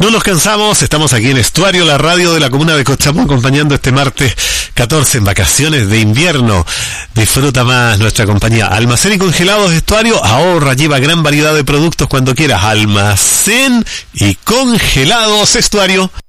No nos cansamos, estamos aquí en Estuario, la radio de la comuna de Cochamó, acompañando este martes 14 en vacaciones de invierno. Disfruta más nuestra compañía. Almacén y Congelados Estuario, ahorra, lleva gran variedad de productos cuando quieras. Almacén y Congelados Estuario.